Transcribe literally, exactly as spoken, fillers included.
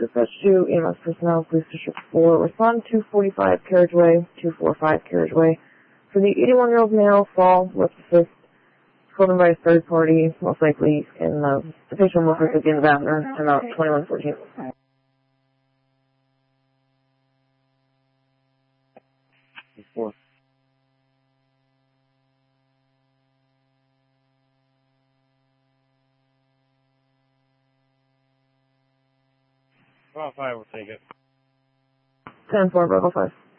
Dispatch two, E M S personnel, Police District four, respond to two forty-five carriageway, two forty-five carriageway. For the eighty-one-year-old male, fall, left assist, called in by a third party, most likely in the, the patient most likely be in the bathroom, time out twenty-one fourteen. Four. Bravo five will take it. ten four, Bravo five.